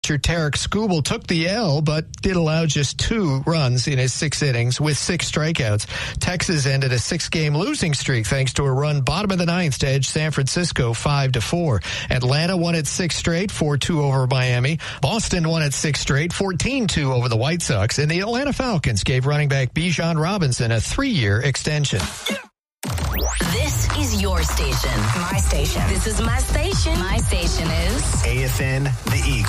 Tarek Skubal took the L, but did allow just 2 runs in his 6 innings with 6 strikeouts. Texas ended a 6-game losing streak thanks to a run bottom of the 9th to edge San Francisco 5-4. Atlanta won its 6 straight, 4-2 over Miami. Boston won its 6 straight, 14-2 over the White Sox. And the Atlanta Falcons gave running back Bijan Robinson a 3-year extension. This is your station. My station. This is my station. My station is AFN The Eagle.